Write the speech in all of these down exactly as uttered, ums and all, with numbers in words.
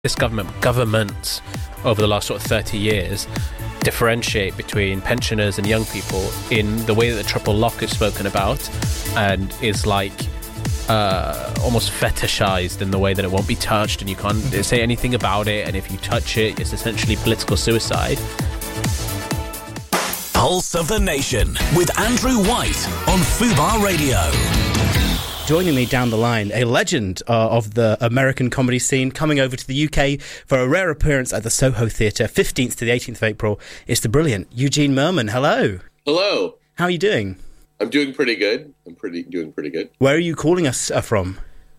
this government governments over the last sort of thirty years differentiate between pensioners and young people in the way that the triple lock is spoken about, and is like uh, almost fetishized in the way that it won't be touched and you can't say anything about it, and if you touch it, it's essentially political suicide. Pulse of the Nation with Andrew White on Fubar Radio. Joining me down the line, a legend uh, of the American comedy scene, coming over to the U K for a rare appearance at the Soho Theatre, fifteenth to the eighteenth of April. It's the brilliant Eugene Mirman. Hello. Hello. How are you doing? I'm doing pretty good. I'm pretty doing pretty good. Where are you calling us uh, from?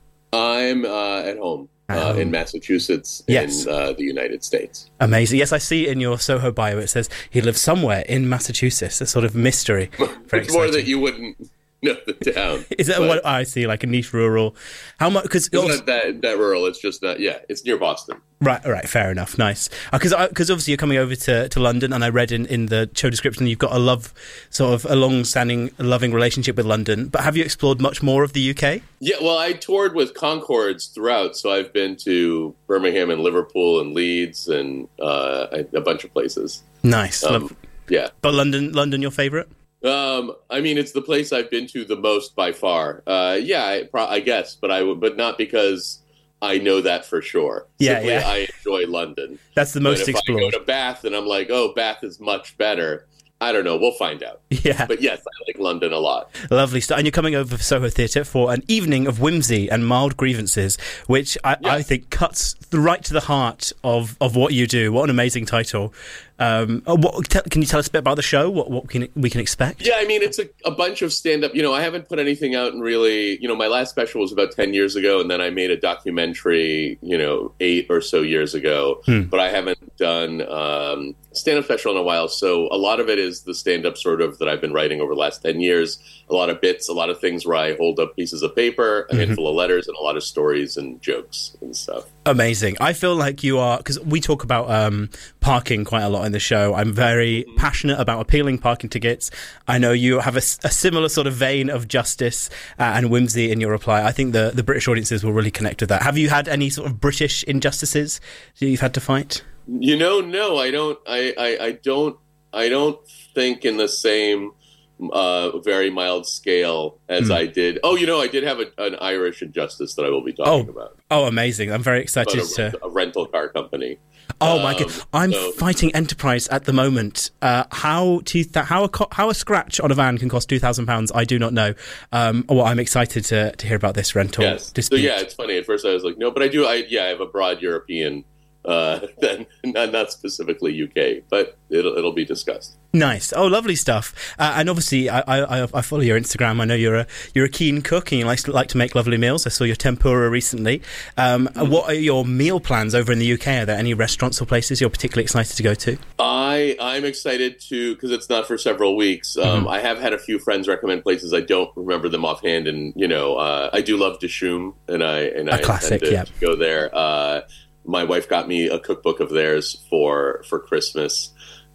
I'm uh, at home uh, in Massachusetts, yes. in uh, the United States. Amazing. Yes, I see in your Soho bio it says he lives somewhere in Massachusetts. A sort of mystery. Very it's more exciting. that you wouldn't know the town. Is that what I see? Like a niche rural? How much? Because it's not that, that rural. It's just not. Yeah, it's near Boston. Right, right, fair enough, nice. Because uh, because obviously you're coming over to, to London, and I read in, in the show description you've got a love, sort of a long-standing, loving relationship with London. But have you explored much more of the U K? Yeah, well, I toured with Concords throughout, so I've been to Birmingham and Liverpool and Leeds and uh, a, a bunch of places. Nice, um, love. Yeah. But London, London, your favourite? Um, I mean, it's the place I've been to the most by far. Uh, yeah, I, pro- I guess, but I w- but not because I know that for sure. Yeah, Simply, yeah. I enjoy London. That's the most but if explored. I go to Bath and I'm like, oh, Bath is much better. I don't know. We'll find out. Yeah. But yes, I like London a lot. Lovely stuff. And you're coming over for Soho Theatre for an evening of whimsy and mild grievances, which I, Yes. I think cuts right to the heart of, of what you do. What an amazing title. Um, uh, what, te- can you tell us a bit about the show? What what can we can expect? Yeah, I mean, it's a, a bunch of stand-up. You know, I haven't put anything out in really, you know, my last special was about ten years ago, and then I made a documentary, you know, eight or so years ago. Hmm. But I haven't done um, stand-up special in a while, so a lot of it is the stand-up sort of that I've been writing over the last ten years. A lot of bits, a lot of things where I hold up pieces of paper, a Mm-hmm. handful of letters, and a lot of stories and jokes and stuff. Amazing. I feel like you are, because we talk about um, parking quite a lot in the show. I'm very passionate about appealing parking tickets. I know you have a, s- a similar sort of vein of justice uh, and whimsy in your reply. I think the, the British audiences will really connect with that. Have you had any sort of British injustices that you've had to fight? You know, no, I don't. I, I, I don't. I don't think in the same uh, very mild scale as Mm. I did. Oh, you know, I did have a, an Irish injustice that I will be talking Oh, about. oh, amazing. I'm very excited About a, to... a rental car company. Oh my Um, god! I'm so- fighting Enterprise at the moment. Uh, how two th- how a co- how a scratch on a van can cost two thousand pounds? I do not know. Um, well, I'm excited to to hear about this rental Yes. dispute. So yeah, it's funny. At first, I was like, no, but I do. I yeah, I have a broad European. Uh, then not, not specifically U K, but it'll it'll be discussed. Nice. Oh, lovely stuff. Uh, and obviously, I, I I follow your Instagram. I know you're a you're a keen cook and you like to, like to make lovely meals. I saw your tempura recently. Um, Mm-hmm. What are your meal plans over in the U K? Are there any restaurants or places you're particularly excited to go to? I I'm excited to because it's not for several weeks. Um, Mhm. I have had a few friends recommend places. I don't remember them offhand, and you know, uh, I do love Dishoom, and I and A I classic, intend to yeah. go there. Uh, my wife got me a cookbook of theirs for for Christmas.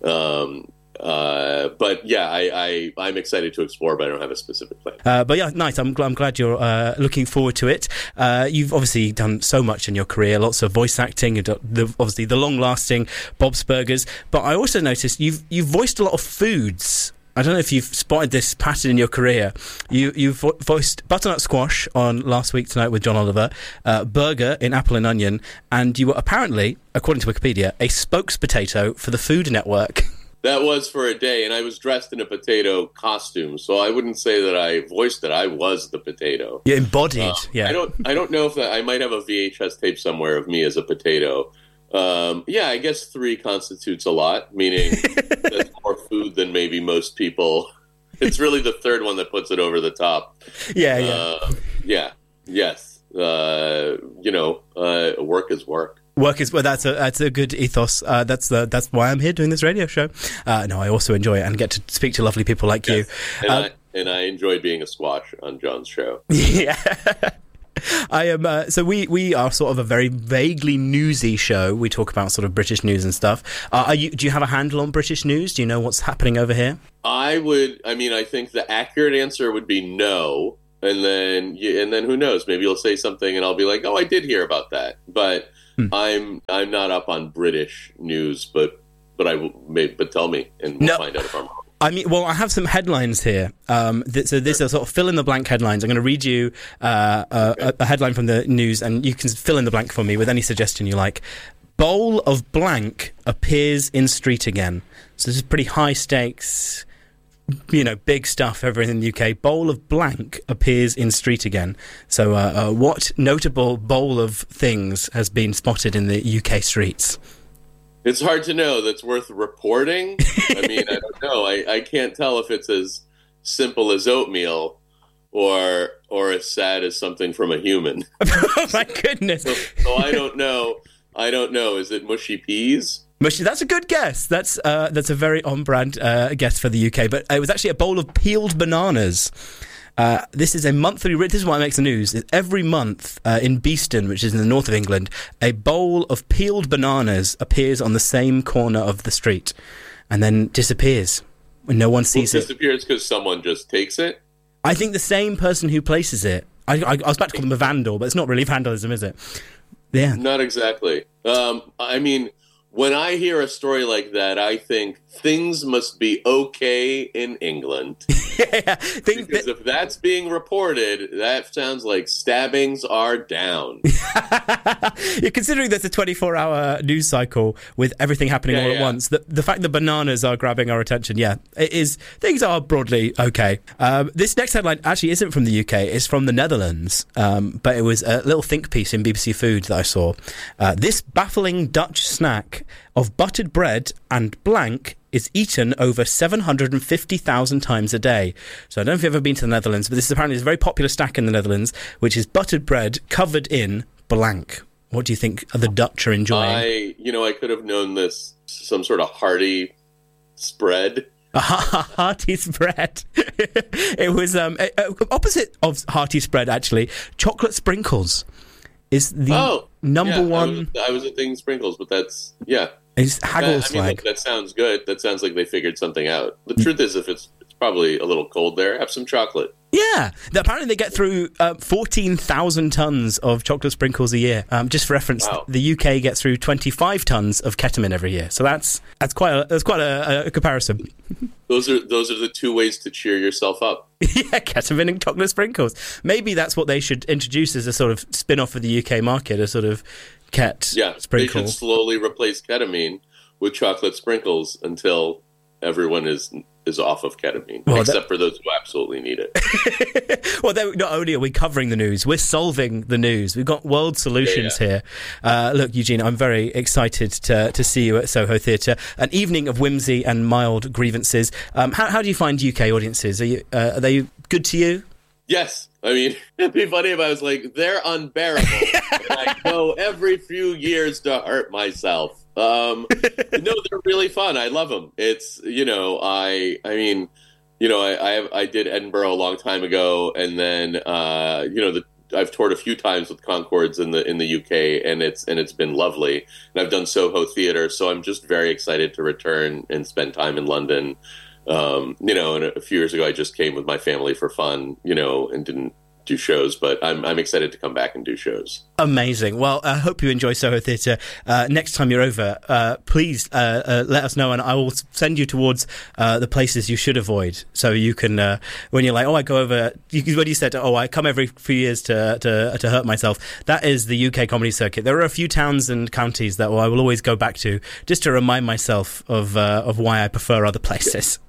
Um, uh, but yeah, I, I I'm excited to explore, but I don't have a specific plan. Uh, but yeah, nice. I'm, gl- I'm glad you're uh, looking forward to it. Uh, you've obviously done so much in your career, lots of voice acting, you've done the, obviously the long-lasting Bob's Burgers. But I also noticed you've you've voiced a lot of foods. I don't know if you've spotted this pattern in your career. You you vo- voiced butternut squash on Last Week Tonight with John Oliver, uh, burger in Apple and Onion, and you were apparently, according to Wikipedia, a spokespotato for the Food Network. That was for a day, and I was dressed in a potato costume, so I wouldn't say that I voiced it. I was the potato. You embodied, Uh, yeah. I don't. I don't know if that, I might have a V H S tape somewhere of me as a potato. Um, yeah, I guess three constitutes a lot, meaning that's more food than maybe most people. It's really the third one that puts it over the top. Yeah, yeah. Uh, yeah. Yes. Uh, you know, uh, work is work. Work is well. That's a that's a good ethos. Uh, that's the that's why I'm here doing this radio show. Uh, no, I also enjoy it and get to speak to lovely people like Yes. you. And, Uh, I, and I enjoy being a squash on John's show. Yeah. I am. Uh, so we, we are sort of a very vaguely newsy show. We talk about sort of British news and stuff. Uh, are you? Do you have a handle on British news? Do you know what's happening over here? I would. I mean, I think the accurate answer would be no, and then you, and then who knows? Maybe you'll say something, and I'll be like, "Oh, I did hear about that." But Hmm. I'm I'm not up on British news, but but I will. Maybe, but tell me, and we'll No. find out if I'm wrong. I mean, well, I have some headlines here. Um, th- so these are sort of fill-in-the-blank headlines. I'm going to read you uh, a, a headline from the news, and you can fill in the blank for me with any suggestion you like. Bowl of blank appears in street again. So this is pretty high stakes, you know, big stuff over in the U K. Bowl of blank appears in street again. So uh, uh, what notable bowl of things has been spotted in the U K streets? It's hard to know. That's worth reporting. I mean, I don't know. I, I can't tell if it's as simple as oatmeal or or as sad as something from a human. Oh my goodness! So, so I don't know. I don't know. Is it mushy peas? Mushy. That's a good guess. That's uh, that's a very on-brand uh, guess for the U K. But it was actually a bowl of peeled bananas. Uh, this is a monthly. This is why it makes the news. Every month uh, in Beeston, which is in the north of England, a bowl of peeled bananas appears on the same corner of the street, and then disappears when no one sees well, it. Disappears because someone just takes it. I think the same person who places it. I, I, I was about to call them a vandal, but it's not really vandalism, is it? Yeah. Not exactly. Um, I mean, when I hear a story like that, I think things must be okay in England. yeah, things because that- if that's being reported, that sounds like stabbings are down. You're considering there's a twenty-four hour news cycle with everything happening Yeah, all yeah. at once. The, the fact that bananas are grabbing our attention, yeah, it is. Things are broadly okay. Um, this next headline actually isn't from the U K; it's from the Netherlands. Um, but it was a little think piece in B B C Food that I saw. Uh, this baffling Dutch snack of buttered bread and blank is eaten over seven hundred fifty thousand times a day. So I don't know if you've ever been to the Netherlands, but this is apparently a very popular snack in the Netherlands, which is buttered bread covered in blank. What do you think the Dutch are enjoying? I, you know, I could have known this some sort of hearty spread. A hearty spread. It was um, uh, opposite of hearty spread, actually. Chocolate sprinkles is the oh, number yeah, one. I was, I was a thing sprinkles, but that's yeah. It's That, haggles I mean, like. look, that sounds good. That sounds like they figured something out. The truth is, if it's it's probably a little cold there, have some chocolate. Yeah, apparently they get through uh, fourteen thousand tons of chocolate sprinkles a year. Um, just for reference, Wow. the U K gets through twenty-five tons of ketamine every year. So that's that's quite a, that's quite a, a comparison. Those are those are the two ways to cheer yourself up. Yeah, ketamine and chocolate sprinkles. Maybe that's what they should introduce as a sort of spin-off of the U K market, a sort of ket Yeah, sprinkle. they should slowly replace ketamine with chocolate sprinkles until everyone is is off of ketamine, Well, except that- for those who absolutely need it. Well, then, not only are we covering the news, we're solving the news. We've got world solutions Yeah, here. Uh, look, Eugene, I'm very excited to to see you at Soho Theatre. An evening of whimsy and mild grievances. Um, how, how do you find U K audiences? Are you uh, are they good to you? Yes, I mean, it'd be funny if I was like, they're unbearable. And I go every few years to hurt myself. Um, no, they're really fun. I love them. It's, you know, I, I mean, you know, I, I, have, I did Edinburgh a long time ago, and then, uh, you know, the, I've toured a few times with Concords in the in the U K, and it's and it's been lovely. And I've done Soho Theatre, so I'm just very excited to return and spend time in London. Um, you know, and a few years ago, I just came with my family for fun, you know, and didn't do shows, but I'm I'm excited to come back and do shows. Amazing. Well, I hope you enjoy Soho Theatre. Uh, next time you're over, uh, please uh, uh, let us know, and I will send you towards uh, the places you should avoid, so you can, uh, when you're like, oh, I go over, you, when you said, oh, I come every few years to, to to hurt myself, that is the U K comedy circuit. There are a few towns and counties that I will always go back to, just to remind myself of uh, of why I prefer other places.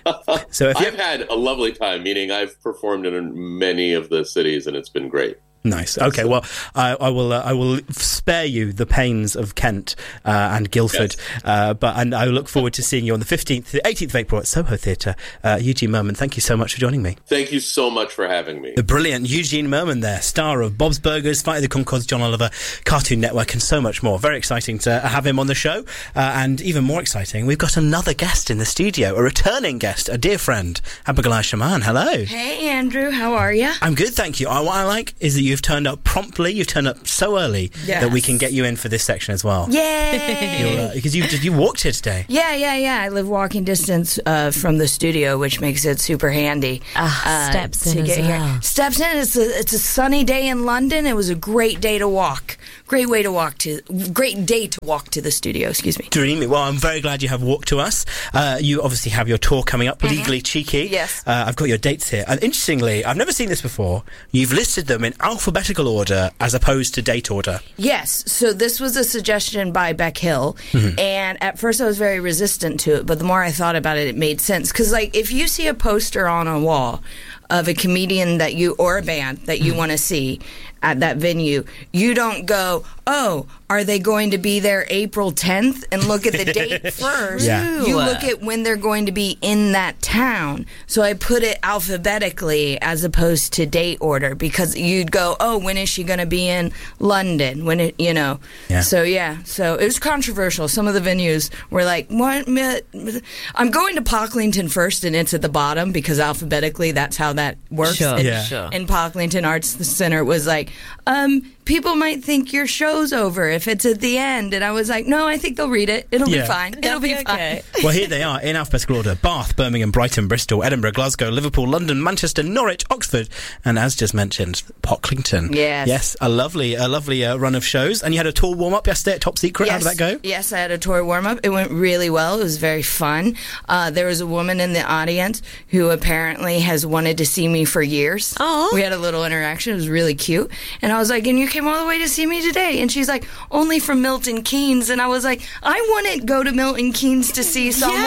So if you I've had a lovely time, meaning I've performed in many of the cities, and it's been great. Nice. Okay. Well, I, I will. Uh, I will spare you the pains of Kent uh, and Guildford. Yes. Uh, but and I look forward to seeing you on the fifteenth, eighteenth of April at Soho Theatre. Uh, Eugene Merman, thank you so much for joining me. Thank you so much for having me. The brilliant Eugene Merman, there, star of Bob's Burgers, Fight of the Conchords, John Oliver, Cartoon Network, and so much more. Very exciting to have him on the show, uh, and even more exciting, we've got another guest in the studio, a returning guest, a dear friend, Abigail Shaman. Hello. Hey, Andrew, how are you? I'm good, thank you. Uh, what I like is that you've you've turned up promptly. You've turned up so early Yes. that we can get you in for this section as well. Yay! Because you did you walked here today. Yeah, yeah, yeah. I live walking distance uh, from the studio, which makes it super handy. Ah, steps in to as get here. well. Steps in. It's a it's a sunny day in London. It was a great day to walk. Great way to walk to. Great day to walk to the studio. Excuse me. Dreamy. Well, I'm very glad you have walked to us. Uh, you obviously have your tour coming up, Legally Cheeky. Yes. Uh, I've got your dates here. And interestingly, I've never seen this before. You've listed them in alphabetical order as opposed to date order. Yes. So this was a suggestion by Beck Hill, and at first I was very resistant to it, but the more I thought about it, it made sense. Because, like, if you see a poster on a wall of a comedian that you or a band that you want to see at that venue, you don't go, oh, are they going to be there April tenth, and look at the date first. Yeah. You look at when they're going to be in that town. So I put it alphabetically as opposed to date order, because you'd go, oh, when is she going to be in London? When it, you know. Yeah. So yeah, so it was controversial. Some of the venues were like, what? I'm going to Pocklington first, and it's at the bottom because alphabetically that's how that works. Sure, And, Yeah. sure. and Pocklington Arts Center was like, um, people might think your show's over if it's at the end. And I was like, no, I think they'll read it. It'll Yeah. be fine. It'll be okay. fine. Well, here they are in alphabetical order: Bath, Birmingham, Brighton, Bristol, Edinburgh, Glasgow, Liverpool, London, Manchester, Norwich, Oxford, and as just mentioned, Pocklington. Yes. Yes, a lovely, a lovely uh, run of shows. And you had a tour warm up yesterday at Top Secret. How did that go? Yes, I had a tour warm up. It went really well. It was very fun. Uh, there was a woman in the audience who apparently has wanted to see me for years. Aw. We had a little interaction. It was really cute. And I was like, and you came all the way to see me today? And she's like, only from Milton Keynes. And I was like, I wouldn't go to Milton Keynes to see someone.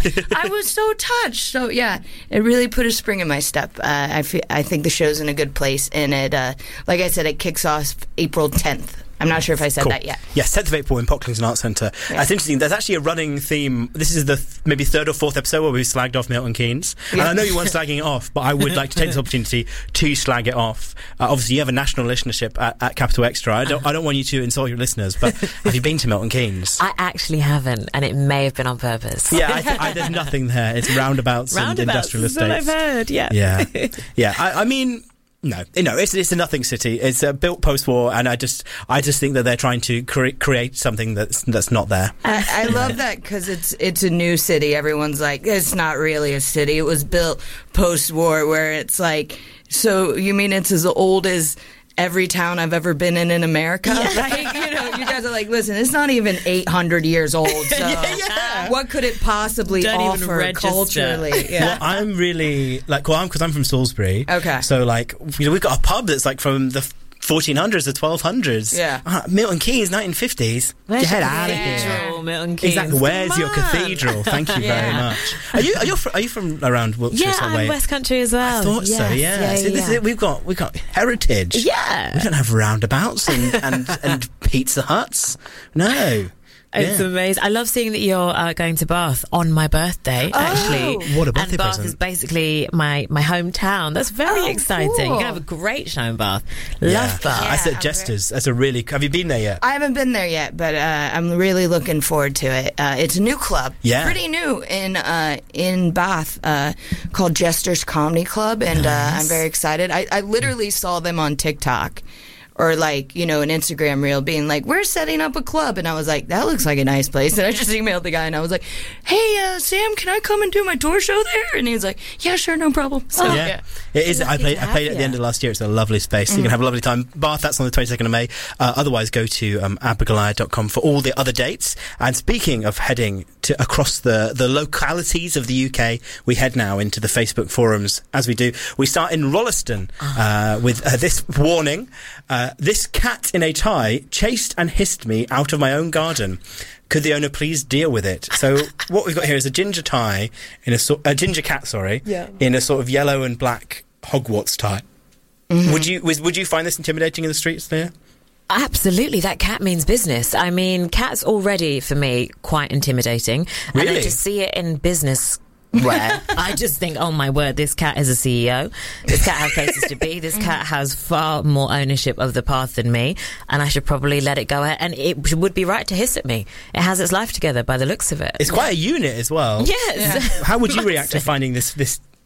I was so touched. So yeah, it really put a spring in my step. Uh, I, fe- I think the show's in a good place. And it, uh, like I said, it kicks off April tenth. I'm not sure if I said Cool. that yet. Yes, tenth of April in Pocklington Arts Centre. Yeah. That's interesting. There's actually a running theme. This is the th- maybe third or fourth episode where we've slagged off Milton Keynes. And I know you weren't slagging it off, but I would like to take this opportunity to slag it off. Uh, obviously, you have a national listenership at, at Capital Extra. I don't, I don't want you to insult your listeners, but have you been to Milton Keynes? I actually haven't, and it may have been on purpose. Yeah, I th- I, there's nothing there. It's roundabouts, and industrial is what I've estates. heard, yeah. Yeah, yeah. I, I mean, no, no. It's it's a nothing city. It's uh, built post-war, and I just I just think that they're trying to cre- create something that's that's not there. I, I love that because it's it's a new city. Everyone's like, it's not really a city. It was built post-war, where it's like, so you mean it's as old as every town I've ever been in in America? Right? You know, you guys are like, listen, it's not even eight hundred years old. So yeah. what could it possibly Don't even offer register. culturally? Yeah. Well, I'm really like, well, I'm because I'm from Salisbury. Okay. So like, you know, we've got a pub that's like from the fourteen hundreds or twelve hundreds. Yeah. Uh, Milton Keynes, nineteen fifties. Where's Get your out of cathedral, here. Milton Keynes? Exactly. Where's Come your on. cathedral? Thank you very Yeah. much. Are you are you fr- are you from around Wiltshire? Yeah, sort of I'm way? West Country as well. I thought so. Yes, Yeah. yeah, See, this yeah. is, we've got we've got heritage. Yeah. We don't have roundabouts and and, and Pizza Huts. No. It's Yeah. amazing. I love seeing that you're uh, going to Bath on my birthday, actually. What a birthday And Bath present. is basically my, my hometown. That's very Oh, exciting. cool. You're going to have a great show in Bath. Yeah. Love Bath. I Yeah, said I'm Jesters. That's a really. Have you been there yet? I haven't been there yet, but uh, I'm really looking forward to it. Uh, it's a new club, Yeah. pretty new in uh, in Bath, uh, called Jester's Comedy Club, and uh, I'm very excited. I, I literally saw them on TikTok, or like, you know, an Instagram reel being like, we're setting up a club, and I was like, that looks like a nice place. And I just emailed the guy, and I was like, hey, uh, Sam, can I come and do my tour show there? And he was like, yeah, sure, no problem. So Yeah. yeah. It is. I Lucky played. to I played it have at the end you. of last year. It's a lovely space. You can have a lovely time. Bath. That's on the twenty-second of May. Uh, otherwise, go to um, abigalia dot com for all the other dates. And speaking of heading to across the the localities of the U K, we head now into the Facebook forums. As we do, we start in Rolleston uh, with uh, this warning: uh, this cat in a tie chased and hissed me out of my own garden. Could the owner please deal with it? So what we've got here is a ginger tie in a sort, a ginger cat, sorry, Yeah. in a sort of yellow and black Hogwarts tie. Would you was, would you find this intimidating in the streets there? Absolutely, that cat means business. I mean, cats already, for me, quite intimidating. And Really? then to see it in business wear, I just think, oh my word, this cat is a C E O. This cat has places to be. This cat has far more ownership of the path than me, and I should probably let it go ahead. And it would be right to hiss at me. It has its life together by the looks of it. It's quite a unit as well. Yes. How would you react to finding this this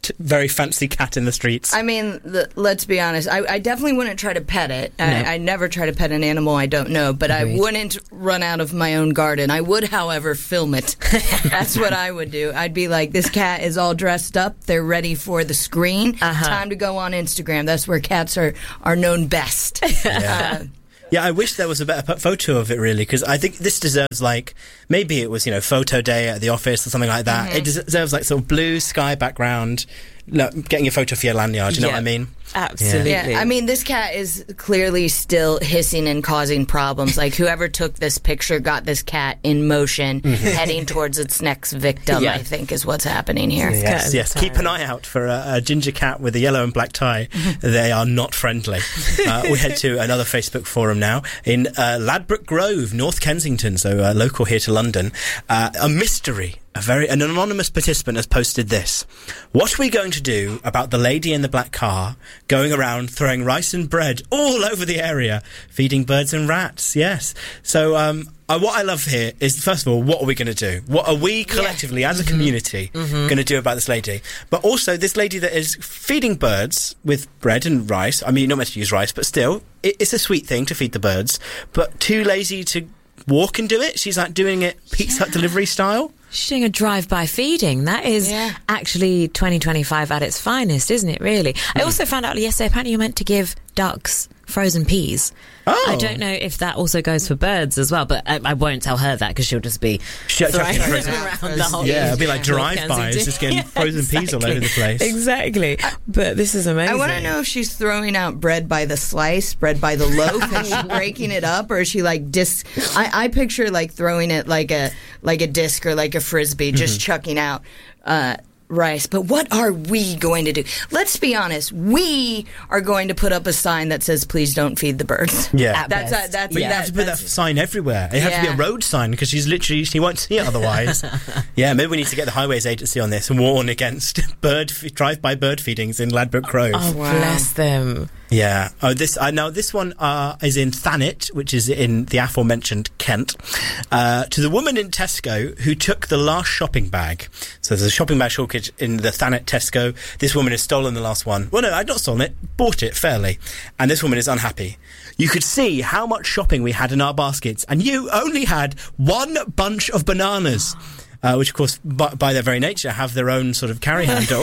cat, very fancy cat in the streets. I mean, the, let's be honest. I, I definitely wouldn't try to pet it. No. I, I never try to pet an animal I don't know, but Agreed. I wouldn't run out of my own garden. I would, however, film it. That's what I would do. I'd be like, this cat is all dressed up. They're ready for the screen. Uh-huh. Time to go on Instagram. That's where cats are, are known best. Yeah. Uh, Yeah, I wish there was a better p- photo of it, really, because I think this deserves, like, maybe it was, you know, photo day at the office or something like that. Mm-hmm. It deserves, like, sort of blue sky background, look, getting a photo for your lanyard, you know Yeah. what I mean? Absolutely. Yeah, I mean, this cat is clearly still hissing and causing problems. Like, whoever took this picture got this cat in motion, heading towards its next victim, Yeah. I think is what's happening here. cat Yes, is yes. Keep an eye out for a, a ginger cat with a yellow and black tie. They are not friendly. Uh, we head to another Facebook forum now in uh, Ladbroke Grove, North Kensington, so uh, local here to London. Uh, a mystery. A very an anonymous participant has posted this. What are we going to do about the lady in the black car going around throwing rice and bread all over the area, feeding birds and rats? Yes. So um, uh, what I love here is, first of all, what are we going to do? What are we collectively, as a community, going to do about this lady? But also this lady that is feeding birds with bread and rice. I mean, you're not meant to use rice, but still, it, it's a sweet thing to feed the birds. But too lazy to walk and do it. She's like doing it Pizza Hut delivery style. She's doing a drive-by feeding. That is Yeah. actually twenty twenty-five at its finest, isn't it, really? I also found out yesterday, apparently you're meant to give ducks frozen peas. Oh. I don't know if that also goes for birds as well, but I, I won't tell her that because she'll just be She'll- throwing she'll- them around the whole Yeah, it'll be like North drive-bys, Kensington. just getting Yeah, frozen peas all over the place. Exactly. But this is amazing. I want to know if she's throwing out bread by the slice, bread by the loaf, and she's breaking it up, or is she like disc? I, I picture like throwing it like a like a disc or like a frisbee, just chucking out uh, rice. But what are we going to do? Let's be honest. We are going to put up a sign that says, "Please don't feed the birds." Yeah. At That's best. a, that's But you that, have to put that that's- sign everywhere. It has to be Yeah. a road sign because she's literally she won't see it otherwise. Yeah, maybe we need to get the Highways Agency on this and warn against bird f- drive-by bird feedings in Ladbroke Grove. Oh, bless them. Yeah. Oh, this uh, now this one uh, is in Thanet, which is in the aforementioned Kent. Uh, to the woman in Tesco who took the last shopping bag. So there's a shopping bag shortage in the Thanet Tesco. This woman has stolen the last one. Well, no, I'd not stolen it. Bought it fairly, and this woman is unhappy. You could see how much shopping we had in our baskets, and you only had one bunch of bananas. Uh, which, of course, by, by their very nature, have their own sort of carry handle.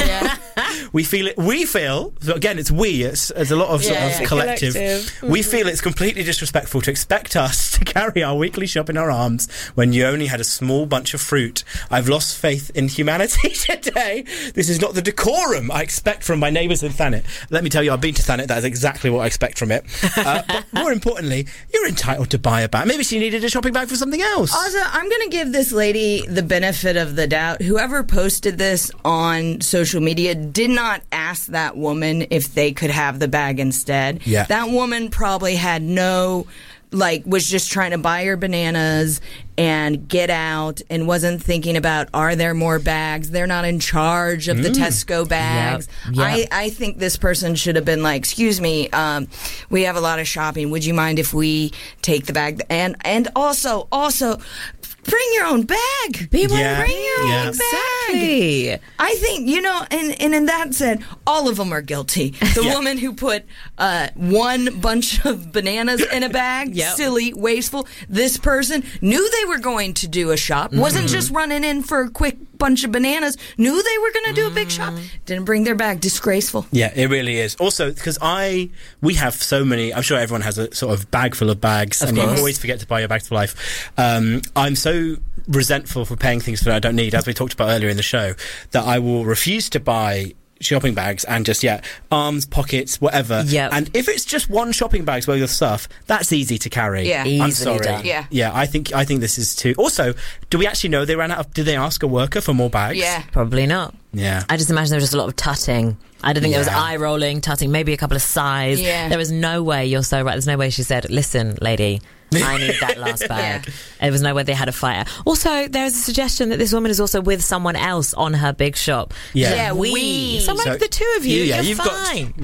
we feel it. We feel so again. It's we. It's, it's a lot of, sort Yeah, of yeah. collective. Collective. We feel it's completely disrespectful to expect us to carry our weekly shop in our arms when you only had a small bunch of fruit. I've lost faith in humanity today. This is not the decorum I expect from my neighbours in Thanet. Let me tell you, I've been to Thanet. That is exactly what I expect from it. Uh, but more importantly, you're entitled to buy a bag. Maybe she needed a shopping bag for something else. Also, I'm going to give this lady the benefit of the doubt. Whoever posted this on social media did not ask that woman if they could have the bag instead. Yeah. That woman probably had no, like, was just trying to buy her bananas and get out and wasn't thinking about, are there more bags? They're not in charge of the Tesco bags. Yep. I, I think this person should have been like, excuse me, um, we have a lot of shopping. Would you mind if we take the bag? And, and also, also, bring your own bag. Be one. Yeah. Bring your Yeah. own bag. Exactly. I think, you know, and, and in that said, all of them are guilty. The Yeah. woman who put uh, one bunch of bananas in a bag, Yep. silly, wasteful. This person knew they were going to do a shop, wasn't just running in for a quick bunch of bananas, knew they were going to do a big shop, didn't bring their bag. Disgraceful. Yeah, it really is. Also, because I, we have so many, I'm sure everyone has a sort of bag full of bags, Of and you course. always forget to buy your bags for life. Um, I'm so resentful for paying things that I don't need, as we talked about earlier in the show, that I will refuse to buy shopping bags and just, yeah, arms, pockets, whatever. Yep. And if it's just one shopping bag's worth of stuff, that's easy to carry. Yeah. I'm Easily sorry. done. Yeah. Yeah, I think, I think this is too... Also, do we actually know they ran out of... Did they ask a worker for more bags? Yeah. Probably not. Yeah. I just imagine there was just a lot of tutting. I don't think there was Yeah. eye rolling, tutting, maybe a couple of sighs. Yeah. There was no way, you're so right, there's no way she said, listen, lady, I need that last bag. There was no way they had a fight. Also, there is a suggestion that this woman is also with someone else on her big shop. Yeah. Yeah, we. we. So, like So the two of you, yeah, you're you've fine. got... Yeah.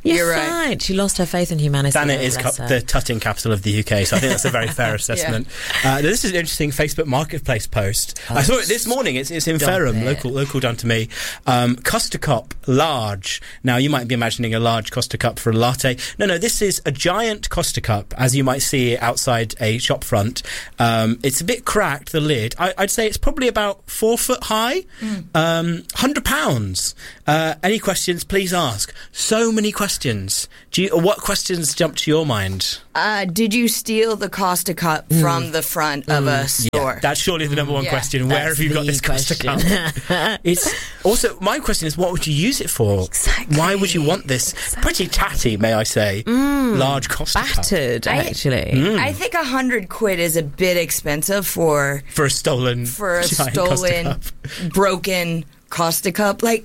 You're, You're right. right. She lost her faith in humanity. Thanet is bless cu- her. the tutting capital of the U K, so I think that's a very fair assessment. yeah. uh, this is an interesting Facebook Marketplace post. Oh, I saw it this morning. It's, it's in stop Ferrum, it. local local down to me. Um, Costa Cup, large. Now, you might be imagining a large Costa Cup for a latte. No, no, this is a giant Costa Cup, as you might see outside a shop front. Um, it's a bit cracked, the lid. I, I'd say it's probably about four foot high. Mm. Um, one hundred pounds. Uh, any questions, please ask. So many questions. Do you, what questions jump to your mind? Uh, did you steal the Costa Cup mm. from the front mm. of a store? Yeah, that's surely the number one yeah, question. Where have you got this Costa Cup? It's also, my question is, what would you use it for? Exactly. Why would you want this? Exactly. Pretty tatty, may I say? Mm. Large Costa Battered, Cup. actually. Mm. I think a hundred quid is a bit expensive for for a stolen, for a giant stolen, Costa Cup. broken Costa Cup. Like,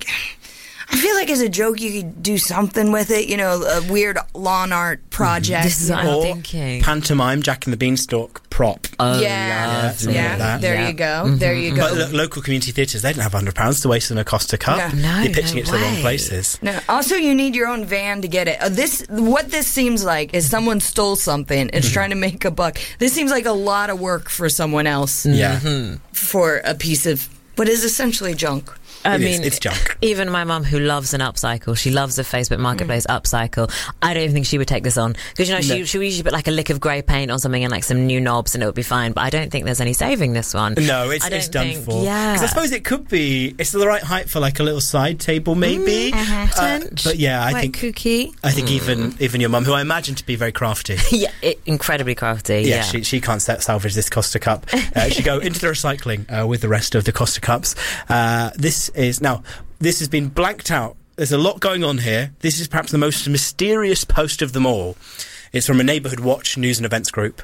I feel like as a joke you could do something with it, you know, a weird lawn art project. This is what I'm or thinking. Pantomime Jack and the Beanstalk prop. Oh, yeah, lovely. yeah. like that. There Yeah. you go. Mm-hmm. There you go. But lo- local community theatres, they don't have one hundred pounds to waste on a Costa Cup. No. No, You're pitching no it to the wrong way. places. No. Also, you need your own van to get it. Uh, this, what this seems like is someone stole something. It's trying to make a buck. This seems like a lot of work for someone else Yeah. for a piece of what is essentially junk. I It is. mean, It's junk. Even my mum, who loves an upcycle, she loves a Facebook Marketplace Mm. upcycle. I don't even think she would take this on because you know she No. she would usually put like a lick of grey paint on something and like some new knobs and it would be fine. But I don't think there's any saving this one. No, it's, I don't it's done think- for. Yeah, Because I suppose it could be. It's the right height for like a little side table, maybe. Uh, Potential. but yeah, I Quite think kooky. I think even even your mum, who I imagine to be very crafty. Yeah, it, incredibly crafty. Yeah, Yeah, she she can't set, salvage this Costa Cup. Uh, she go into the recycling uh, with the rest of the Costa Cups. Uh, this is now. This has been blanked out. There's a lot going on here. This is perhaps the most mysterious post of them all. It's from a Neighbourhood Watch news and events group.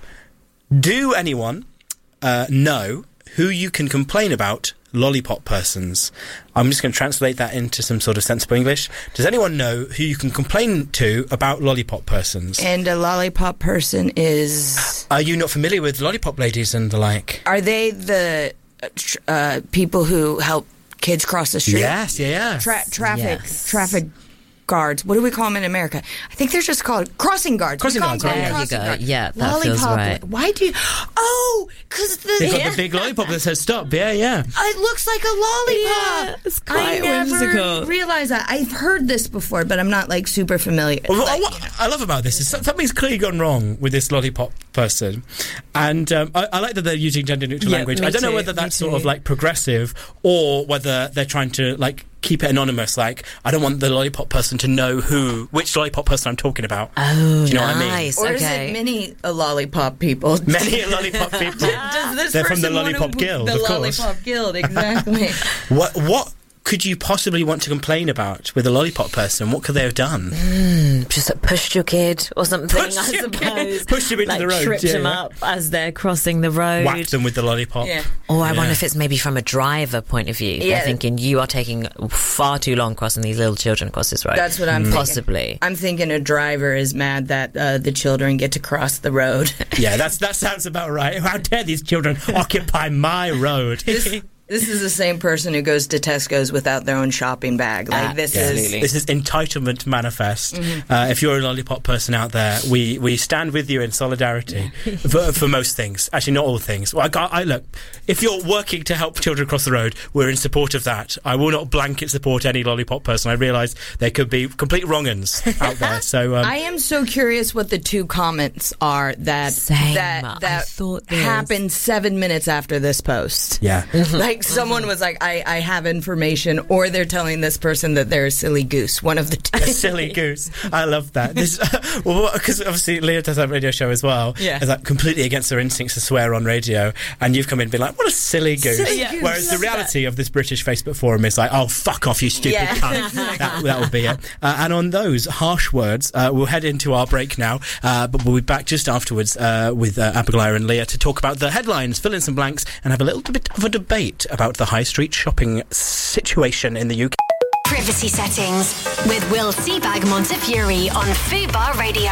Do anyone uh, know who you can complain about lollipop persons? I'm just going to translate that into some sort of sensible English. Does anyone know who you can complain to about lollipop persons? And a lollipop person is... Are you not familiar with lollipop ladies and the like? Are they the uh, tr- uh, people who help kids cross the street? Yes, yeah, yeah. Tra- traffic, Yes. traffic guards. What do we call them in America? I think they're just called crossing guards. Crossing We call guards, them right, yeah. crossing There you go. guards. Yeah, that feels Lollipop. right. Why do you... Oh, because the... They've got the big lollipop that says stop. Yeah, yeah. It looks like a lollipop. Yeah, it's I quite never whimsical. realized that. I've heard this before, but I'm not like super familiar. Well, Like, what I love about this is so- something's clearly gone wrong with this lollipop person, and um, I, I like that they're using gender neutral Yeah, language. me I don't know too, whether me that's sort of too. like progressive or whether they're trying to like keep it anonymous. Like, I don't want the lollipop person to know who which lollipop person I'm talking about. Oh, Do you know what I mean? nice. or okay. is it many uh, lollipop people? Many lollipop people. Does this They're from the person want Lollipop to- Guild, The of course. Lollipop Guild, exactly. What what could you possibly want to complain about with a lollipop person? What could they have done? Just like, pushed your kid or something, Pushed I your kid. suppose. Pushed him into like, the road, tripped yeah, him yeah. up as they're crossing the road. Whacked them with the lollipop. Yeah. Or I Yeah. wonder if it's maybe from a driver point of view. Yeah. They're thinking you are taking far too long crossing these little children across this road. That's what I'm thinking. Possibly. I'm thinking a driver is mad that uh, the children get to cross the road. Yeah, that's that sounds about right. How dare these children occupy my road? this, this is the same person who goes to Tesco's without their own shopping bag. Like this is. Absolutely. This is entitlement manifest. Mm-hmm. Uh, if you're a lollipop person out there, we, we stand with you in solidarity for, for most things. Actually, not all things. Well, I, got- I look. If you're working to help children cross the road, we're in support of that. I will not blanket support any lollipop person. I realise there could be complete wrong-uns out there. So um, I am so curious what the two comments are that Same. that I that thought this. happened seven minutes after this post. yeah. Like someone was like, I, I have information, or they're telling this person that they're a silly goose. One of the two. Silly goose. I love that. This, well, because obviously Leah does have a radio show as well. Yeah. Is like completely against her instincts to swear on radio, and you've come in and been like, "What a silly goose!" Silly Yeah. goose. Whereas the Love reality of this British Facebook forum is like, "Oh, fuck off, you stupid Yeah. cunt." that, that would be it. Uh, and on those harsh words, uh, we'll head into our break now, uh, but we'll be back just afterwards uh, with uh, Abigail and Leah to talk about the headlines, fill in some blanks, and have a little bit of a debate about the high street shopping situation in the U K. Privacy settings with Will Seabag Montefiore on Fubar Radio.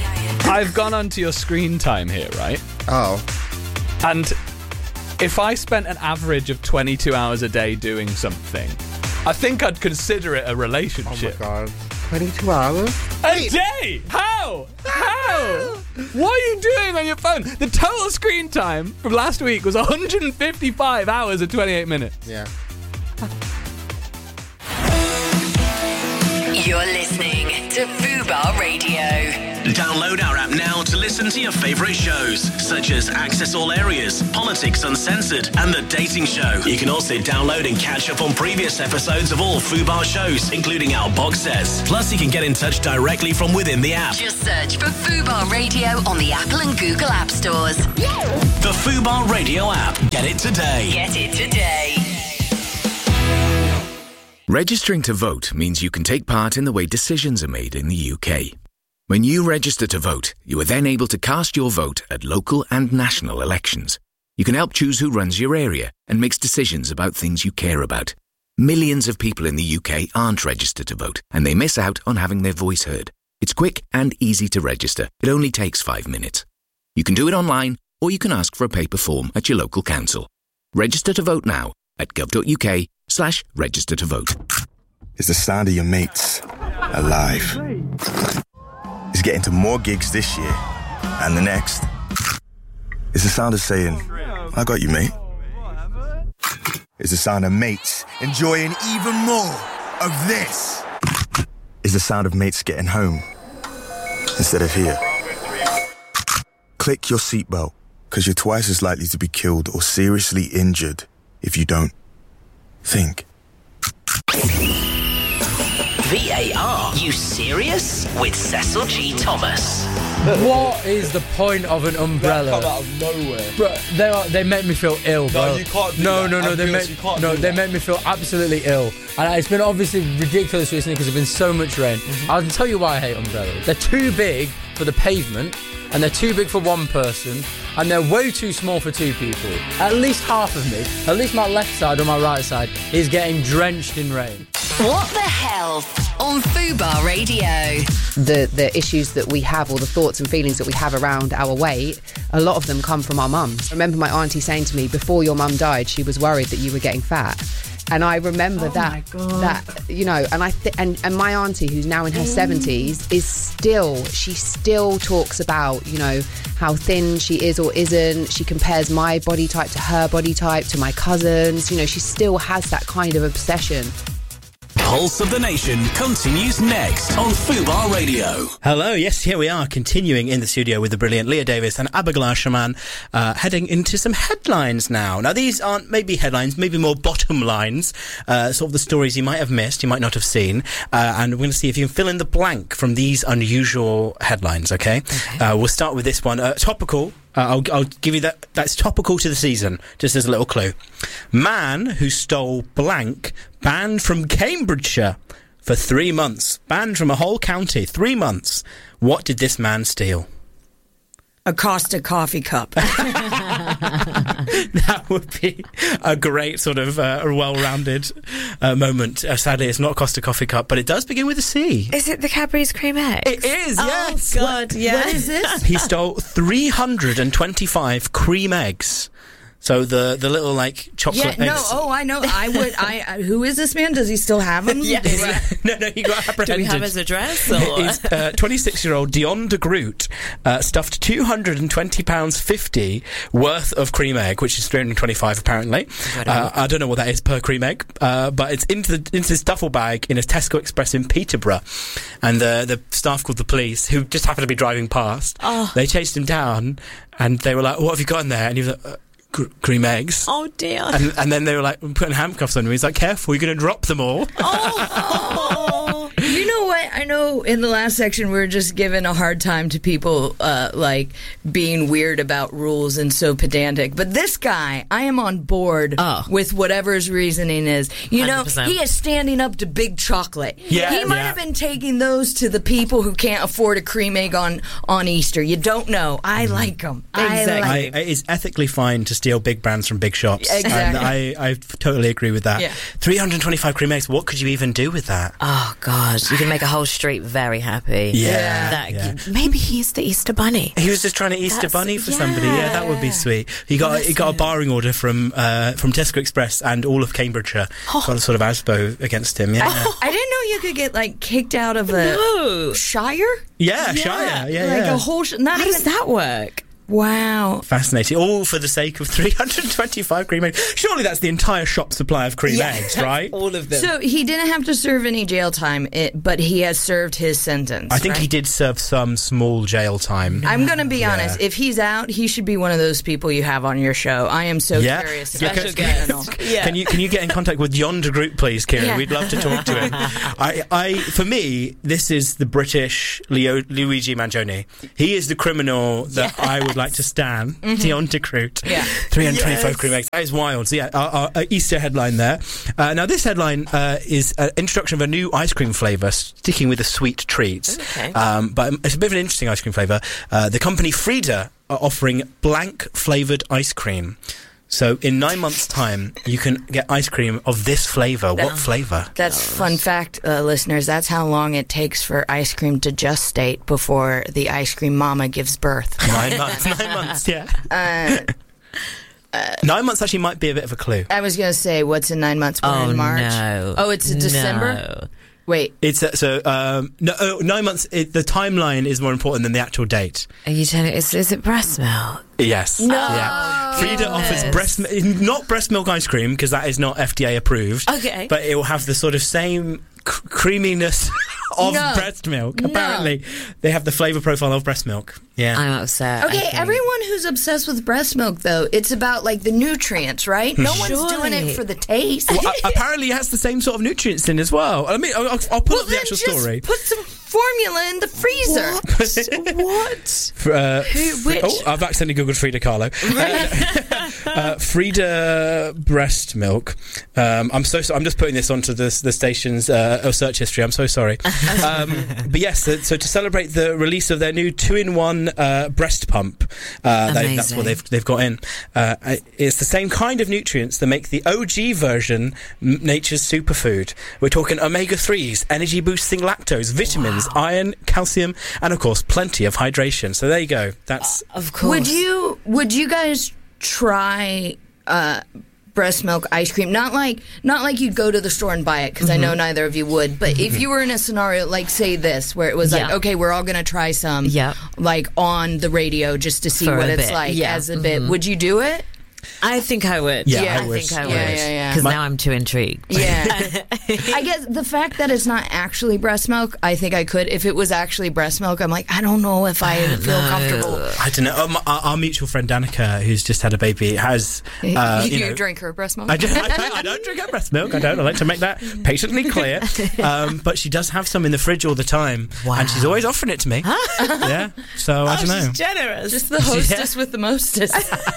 I've gone onto your screen time here, right? Oh. And if I spent an average of twenty-two hours a day doing something, I think I'd consider it a Oh my relationship. god. twenty-two hours? A day? How? How? What are you doing on your phone? The total screen time from last week was one hundred fifty-five hours and twenty-eight minutes. Yeah. You're listening to Fubar Radio. Download our app now to listen to your favourite shows, such as Access All Areas, Politics Uncensored, and The Dating Show. You can also download and catch up on previous episodes of all Fubar shows, including our box sets. Plus, you can get in touch directly from within the app. Just search for Fubar Radio on the Apple and Google App Stores. The Fubar Radio app. Get it today. Get it today. Registering to vote means you can take part in the way decisions are made in the U K. When you register to vote, you are then able to cast your vote at local and national elections. You can help choose who runs your area and makes decisions about things you care about. Millions of people in the U K aren't registered to vote, and they miss out on having their voice heard. It's quick and easy to register. It only takes five minutes. You can do it online, or you can ask for a paper form at your local council. Register to vote now at gov.uk slash register to vote. It's the sound of your mates alive. It's getting to more gigs this year and the next. It's the sound of saying, I got you, mate. It's the sound of mates enjoying even more of this. It's the sound of mates getting home instead of here. Click your seatbelt, because you're twice as likely to be killed or seriously injured if you don't. Think. V A R, you serious? With Cecil G. Thomas. What is the point of an umbrella? Come out of nowhere. Bro, they are, they make me feel ill, bro. No, you can't do no, that. No, no, I'm they serious, make you can't no, do they that. make me feel absolutely ill. And it's been obviously ridiculous recently because there's been so much rain. Mm-hmm. I'll tell you why I hate umbrellas. They're too big for the pavement, and they're too big for one person, and they're way too small for two people. At least half of me, at least my left side or my right side, is getting drenched in rain. What the hell on Fubar Radio? The the issues that we have, or the thoughts and feelings that we have around our weight, a lot of them come from our mums. I remember my auntie saying to me, before your mum died, she was worried that you were getting fat. And I remember oh that, that you know, and I th- and and my auntie, who's now in her seventies, is still she still talks about, you know, how thin she is or isn't. She compares my body type to her body type, to my cousins. You know, she still has that kind of obsession. Pulse of the Nation continues next on Fubar Radio. Hello, yes, here we are, continuing in the studio with the brilliant Leah Davis and Abigail Shaman, uh, heading into some headlines now. Now, these aren't maybe headlines, maybe more bottom lines, uh, sort of the stories you might have missed, you might not have seen, uh, and we're going to see if you can fill in the blank from these unusual headlines, okay? okay. Uh, we'll start with this one. Uh, topical. Uh, I'll, I'll give you that. That's topical to the season, just as a little clue. Man who stole blank banned from Cambridgeshire for three months. Banned from a whole county, three months. What did this man steal? A Costa coffee cup. That would be a great sort of uh, well-rounded uh, moment. Uh, sadly, it's not a Costa coffee cup, but it does begin with a C. Is it the Cadbury's cream eggs? It is, yes. Oh, God, what, yeah. What is this? He stole three hundred twenty-five cream eggs. So the the little like chocolate Yeah, no, eggs. oh, I know. I would. I. I who is this man? Does he still have them? Yes. no, no, he got apprehended. Do we have his address? Or? His uh, twenty-six-year-old Dion de Groot uh, stuffed two hundred twenty pounds fifty worth of cream egg, which is three hundred twenty-five apparently. Uh, I don't know what that is per cream egg, uh, but it's into the into this duffel bag in a Tesco Express in Peterborough, and the the staff called the police, who just happened to be driving past. Oh. They chased him down, and they were like, "What have you got in there?" And he was like, Uh, cream eggs. Oh dear. And, and then they were like putting handcuffs on him. He's like, careful, you're going to drop them all. Oh. You know what? I know in the last section we were just giving a hard time to people uh, like being weird about rules and so pedantic. But this guy, I am on board oh. with whatever his reasoning is. You know, one hundred percent. he is standing up to big chocolate. Yeah, he might yeah. have been taking those to the people who can't afford a cream egg on, on Easter. You don't know. I like them. Exactly. I like I, it's ethically fine to steal big brands from big shops. Exactly. And I, I totally agree with that. Yeah. three hundred twenty-five cream eggs, what could you even do with that? Oh, God. You can make a whole street Street very happy. Yeah, That, yeah. Maybe he's the Easter Bunny. He was just trying to Easter That's- Bunny for yeah. somebody. Yeah, that would be sweet. He got he got a barring order from uh, from Tesco Express and all of Cambridgeshire. Oh. Got a sort of aspo against him. Yeah, I didn't know you could get like kicked out of a No. shire. yeah, Shire. Yeah, like yeah. a whole. Sh- not How even does that work? Wow. Fascinating. All for the sake of three hundred twenty-five cream eggs. Surely that's the entire shop supply of cream Yeah. eggs, right? All of them. So he didn't have to serve any jail time, it, but he has served his sentence. I think right? he did serve some small jail time. I'm going to be Yeah. honest. If he's out, he should be one of those people you have on your show. I am so Yeah. curious Yeah, about can- his criminal. Yeah. Can you can you get in contact with Yonder Group, please, Kieran? Yeah. We'd love to talk to him. I, I, for me, this is the British Leo, Luigi Mangione. He is the criminal that I would like to stand. The Yonder Group. Yeah. three hundred twenty-five cream eggs. That is wild. So yeah, our, our, our Easter headline there. Uh, now this headline uh, is an introduction of a new ice cream flavour, sticking with the sweet treats. Okay. Um, but it's a bit of an interesting ice cream flavour. Uh, the company Frida are offering blank flavoured ice cream. So in nine months' time, you can get ice cream of this flavour. What flavour? That's fun fact, uh, listeners. That's how long it takes for ice cream to gestate before the ice cream mama gives birth. Nine months. Nine months. Yeah. Uh, Nine months actually might be a bit of a clue. I was going to say, what's in nine months? We're Oh, in March. no. Oh, it's in December? No. Wait. It's uh, so um, no oh, nine months. It, the timeline is more important than the actual date. Are you telling is, is it breast milk? Yes. No. Yeah. Frida Goodness. offers breast, mi- not breast milk ice cream because that is not F D A approved. Okay. But it will have the sort of same c- creaminess of No. breast milk. No. Apparently, they have the flavour profile of breast milk. Yeah. I'm upset. I Okay, think. everyone who's obsessed with breast milk, though, it's about like the nutrients, right? No one's doing it Surely. for the taste. Well, a- apparently, it has the same sort of nutrients in as well. I mean, I'll, I'll I'll pull Well, up the then actual just story. put some formula in the freezer. What? For, uh, Who- Fri- which- oh, I've accidentally googled Frida Kahlo. Uh, uh, Frida breast milk. Um, I'm so, so I'm just putting this onto the the station's uh, search history. I'm so sorry. Um, but yes, so, so to celebrate the release of their new two-in-one uh, breast pump, uh, they, that's what Amazing. they've they've got in. Uh, it's the same kind of nutrients that make the O G version m- nature's superfood. We're talking omega threes, energy boosting lactose, vitamins, iron, calcium, and of course plenty of hydration. So there you go. That's Of course. Would you would you guys try uh, breast milk ice cream? Not like not like you'd go to the store and buy it, because I know neither of you would. But if you were in a scenario like, say, this, where it was like, Yeah. okay, we're all going to try some, Yeah. like on the radio just to see For what a it's bit, like yeah. as a bit, would you do it? I think I would. Yeah, Yeah, I, I wish. think I Yeah, would. yeah, yeah. Because My- now I'm too intrigued. Yeah. I guess the fact that it's not actually breast milk, I think I could. If it was actually breast milk, I'm like, I don't know if I feel comfortable. I don't know. Um, our, our mutual friend Danica, who's just had a baby, has uh, you you know. drink her breast milk? I don't, I, don't, I don't drink her breast milk. I don't. I like to make that patiently clear. Um, but she does have some in the fridge all the time, Wow. and she's always offering it to me. Yeah. So I don't know. She's generous. Just the hostess with the mostest.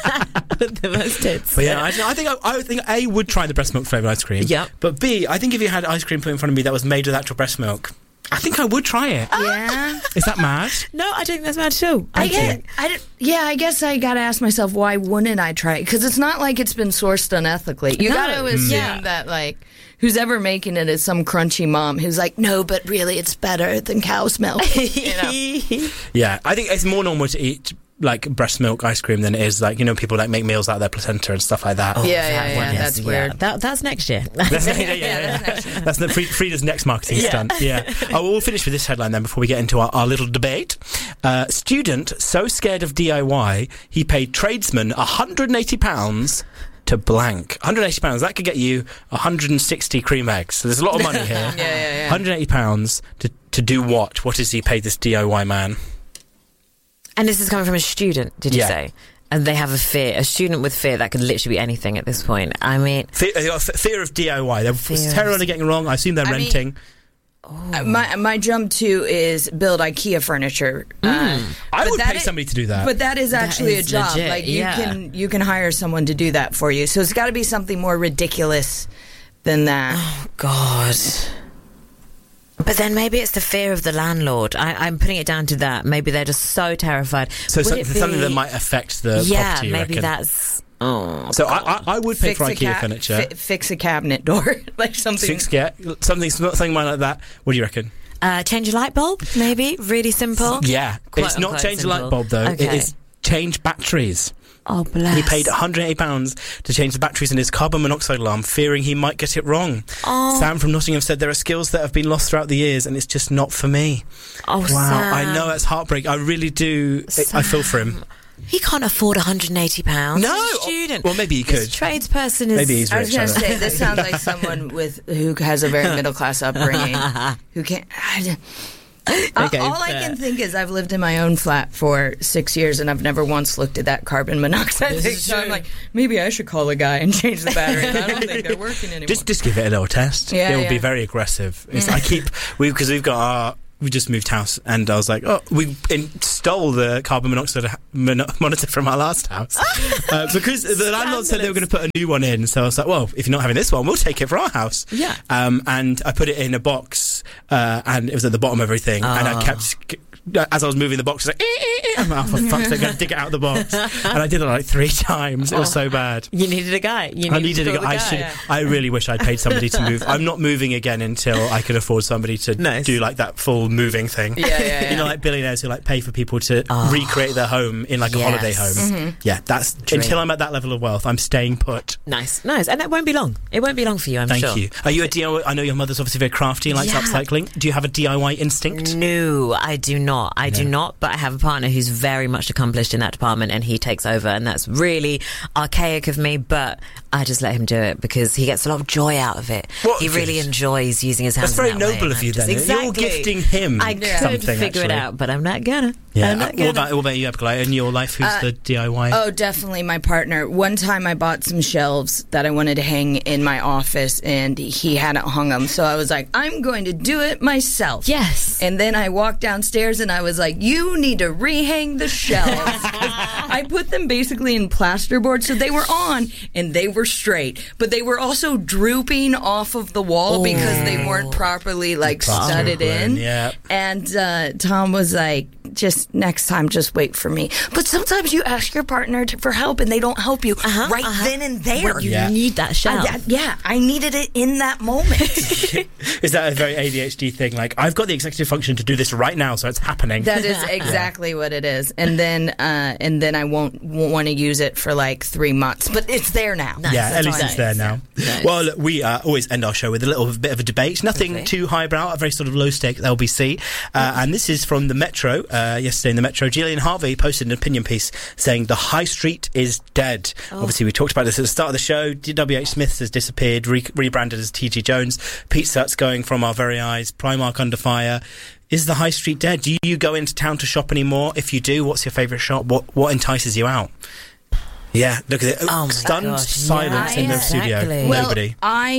the most tits. But yeah, I, I think I, I think A, would try the breast milk flavour ice cream. Yep. But B, I think if you had ice cream put in front of me that was made with actual breast milk, I think I would try it. Yeah. Is that mad? No, I don't think that's bad too. I get, I don't- yeah, I guess I gotta ask myself, why wouldn't I try it? Because it's not like it's been sourced unethically. You No. gotta assume Yeah. that, like, who's ever making it is some crunchy mom who's like, no, but really it's better than cow's milk. You know? Yeah, I think it's more normal to eat like breast milk ice cream than it is like, you know, people like make meals out of their placenta and stuff like that. Yeah, yeah, That yeah, one is- that's weird. That, that's next year. That's, yeah, yeah, yeah. That's the Fri- Frida's next marketing stunt. Yeah. Oh, we'll finish with this headline then before we get into our, our little debate. Uh, student so scared of D I Y he paid tradesman one hundred eighty pounds to blank. one hundred eighty pounds. That could get you one hundred sixty cream eggs. So there's a lot of money here. Yeah, yeah, yeah. one hundred eighty pounds to to do what? What has he paid this D I Y man? And this is coming from a student, did you Yeah. say? And they have a fear, a student with fear that could literally be anything at this point. I mean, Fear, uh, f- fear of D I Y. They're Fear of- terrified of getting it wrong. I assume they're I mean- renting. Uh, My my jump to is build IKEA furniture. Uh, I but would that pay is- somebody to do that. But that is actually is a job. legit, like you yeah. can you can hire someone to do that for you. So it's got to be something more ridiculous than that. oh God. But then maybe it's the fear of the landlord. I, I'm putting it down to that. Maybe they're just so terrified. so Would so- it something be- that might affect the yeah, property, you maybe reckon? that's. Oh, So I, I, I would pay for a IKEA ca- furniture. fi- fix a cabinet door, like something. Fix, yeah, something, something like that. What do you reckon? Uh, change a light bulb, maybe. Really simple. Yeah. Quote it's not unquote change a light simple. bulb, though. It Okay. is change batteries. Oh, bless. He paid one hundred eighty pounds to change the batteries in his carbon monoxide alarm, fearing he might get it wrong. Oh. Sam from Nottingham said there are skills that have been lost throughout the years, and it's just not for me. Oh, wow. Sam. I know it's heartbreaking. I really do. I feel for him. He can't afford one hundred eighty pounds. No. He's a student. Well, maybe he could. This tradesperson is... Maybe he's I was rich. going to I don't say, know. this sounds like someone with who has a very middle class upbringing, who can't. I, Okay, all I fair. can think is I've lived in my own flat for six years and I've never once looked at that carbon monoxide This thing. is So I'm true. like, maybe I should call a guy and change the batteries. I don't think they're working anymore. Just, just give it a little test. Yeah, it will yeah. be very aggressive. It's, I keep we because we've got our. We just moved house, and I was like, "Oh, we in, stole the carbon monoxide mon- monitor from our last house uh, because the landlord said they were going to put a new one in." So I was like, "Well, if you're not having this one, we'll take it for our house." Yeah. Um, and I put it in a box, uh, and it was at the bottom of everything, and I kept. As I was moving the box, I was like, eh, eh, eh. I'm like, oh, for fuck's sake, I'm going to dig it out of the box. And I did it like three times. It was so bad. You needed a guy. You I needed needed to a call guy. the I should. yeah. I really wish I'd paid somebody to move. I'm not moving again until I could afford somebody to Nice. do like that full moving thing. Yeah, yeah, yeah. You know, like billionaires who like pay for people to Oh. recreate their home in like a Yes. holiday home. Mm-hmm. Yeah, that's until I'm at that level of wealth. I'm staying put. Nice, nice. And that won't be long. It won't be long for you, I'm Thank sure. you. Are you a D I Y? I know your mother's obviously very crafty and likes Yeah. upcycling. Do you have a D I Y instinct? No, I do not. I do not, but I have a partner who's very much accomplished in that department and he takes over, and that's really archaic of me, but I just let him do it because he gets a lot of joy out of it. What he really good. enjoys using his hands. That's very in that way, noble and of I'm you just- then. Exactly. You're gifting him I could something, figure it actually. out, but I'm not gonna. Yeah. I'm not What gonna. about, what about you, Abgalai? In your life, who's the D I Y? Oh, definitely my partner. One time I bought some shelves that I wanted to hang in my office and he hadn't hung them. So I was like, I'm going to do it myself. Yes. And then I walked downstairs and I was like, you need to rehang the shelves. I put them basically in plasterboard so they were on and they were straight. But they were also drooping off of the wall because they weren't properly like studded in. Yeah. And uh, Tom was like, just next time, just wait for me. But sometimes you ask your partner to, for help and they don't help you Uh-huh, right uh-huh. then and there. When you Yeah. need that I- shelf. that- yeah, I needed it in that moment. Is that a very A D H D thing? Like, I've got the executive function to do this right now, so it's happening. That is exactly what it is. And then uh, and then I won't, won't want to use it for like three months. But it's there now. Nice. Yeah, at That's least all it's I- there now. Nice. Well, look, we uh, always end our show with a little bit of a debate. Nothing Okay. too highbrow, a very sort of low stake L B C. Uh, and this is from the Metro. Uh, yesterday in the Metro, Gillian Harvey posted an opinion piece saying the high street is dead. Obviously, we talked about this at the start of the show. D W H Smith's has disappeared, re- rebranded as T G Jones. Pizza Hut's going from our very eyes. Primark under fire. Is the high street dead? Do you go into town to shop anymore? If you do, what's your favourite shop? What what entices you out? Yeah, look at it. Oh my Stunned gosh, silence yeah, in the exactly. studio. Well, Nobody.